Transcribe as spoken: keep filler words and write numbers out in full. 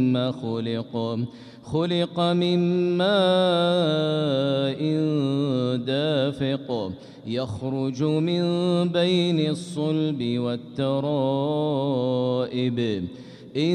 مما خلق خلق من ماء دافق يخرج من بين الصلب والترائب